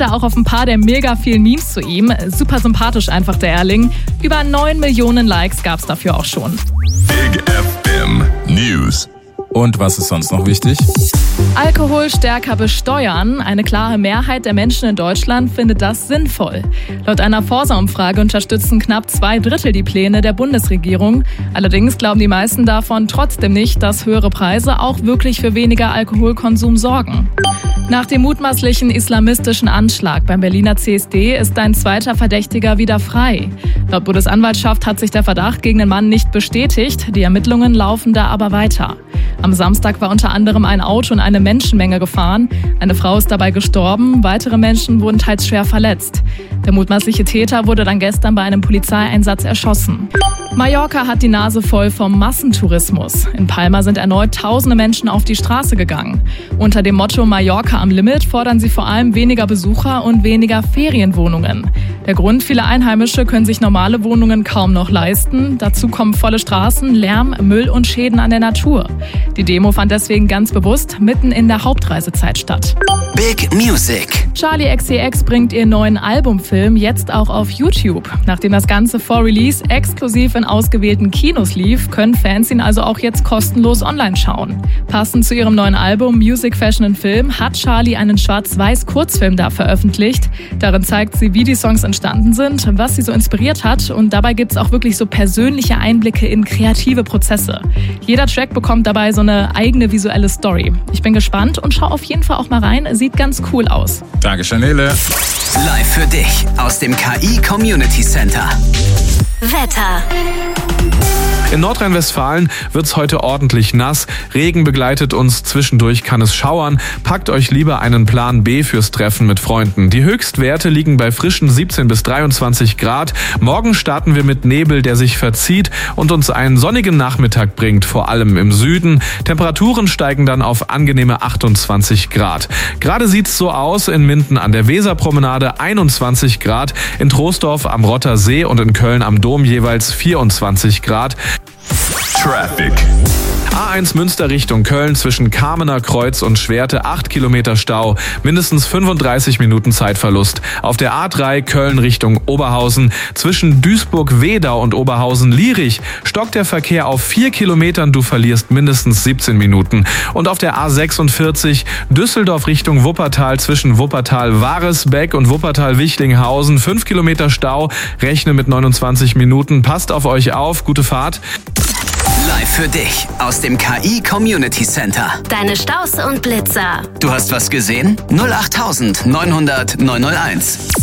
Da auch auf ein paar der mega vielen Memes zu ihm. Super sympathisch einfach der Erling. Über 9 Millionen Likes gab's dafür auch schon. Big FM News. Und was ist sonst noch wichtig? Alkohol stärker besteuern. Eine klare Mehrheit der Menschen in Deutschland findet das sinnvoll. Laut einer Forsa-Umfrage unterstützen knapp 2/3 die Pläne der Bundesregierung. Allerdings glauben die meisten davon trotzdem nicht, dass höhere Preise auch wirklich für weniger Alkoholkonsum sorgen. Nach dem mutmaßlichen islamistischen Anschlag beim Berliner CSD ist ein zweiter Verdächtiger wieder frei. Laut Bundesanwaltschaft hat sich der Verdacht gegen den Mann nicht bestätigt. Die Ermittlungen laufen da aber weiter. Am Samstag war unter anderem ein Auto in eine Menschenmenge gefahren. Eine Frau ist dabei gestorben, weitere Menschen wurden teils schwer verletzt. Der mutmaßliche Täter wurde dann gestern bei einem Polizeieinsatz erschossen. Mallorca hat die Nase voll vom Massentourismus. In Palma sind erneut tausende Menschen auf die Straße gegangen. Unter dem Motto Mallorca am Limit fordern sie vor allem weniger Besucher und weniger Ferienwohnungen. Der Grund: viele Einheimische können sich normale Wohnungen kaum noch leisten. Dazu kommen volle Straßen, Lärm, Müll und Schäden an der Natur. Die Demo fand deswegen ganz bewusst mitten in der Hauptreisezeit statt. Big Music. Charli XCX bringt ihren neuen Albumfilm jetzt auch auf YouTube. Nachdem das Ganze vor Release exklusiv in ausgewählten Kinos lief, können Fans ihn also auch jetzt kostenlos online schauen. Passend zu ihrem neuen Album Music, Fashion and Film hat Charli einen Schwarz-Weiß-Kurzfilm da veröffentlicht. Darin zeigt sie, wie die Songs entstanden sind, was sie so inspiriert hat, und dabei gibt es auch wirklich so persönliche Einblicke in kreative Prozesse. Jeder Track bekommt dabei so eine eigene visuelle Story. Ich bin gespannt und schau auf jeden Fall auch mal rein. Sieht ganz cool aus. Danke, Chanele. Live für dich aus dem KI Community Center. Wetter. In Nordrhein-Westfalen wird's heute ordentlich nass. Regen begleitet uns, zwischendurch kann es schauern. Packt euch lieber einen Plan B fürs Treffen mit Freunden. Die Höchstwerte liegen bei frischen 17 bis 23 Grad. Morgen starten wir mit Nebel, der sich verzieht und uns einen sonnigen Nachmittag bringt, vor allem im Süden. Temperaturen steigen dann auf angenehme 28 Grad. Gerade sieht's so aus: in Minden an der Weserpromenade 21 Grad, in Troisdorf am Rotter See und in Köln am Dom jeweils 24 Grad. Traffic. A1 Münster Richtung Köln zwischen Kamener Kreuz und Schwerte 8 Kilometer Stau, mindestens 35 Minuten Zeitverlust. Auf der A3 Köln Richtung Oberhausen zwischen Duisburg-Wedau und Oberhausen-Lierich stockt der Verkehr auf 4 Kilometern, du verlierst mindestens 17 Minuten. Und auf der A46 Düsseldorf Richtung Wuppertal zwischen Wuppertal-Waresbeck und Wuppertal-Wichlinghausen 5 Kilometer Stau, rechne mit 29 Minuten. Passt auf euch auf, gute Fahrt. Live für dich aus dem KI Community Center. Deine Staus und Blitzer. Du hast was gesehen? 08900 901.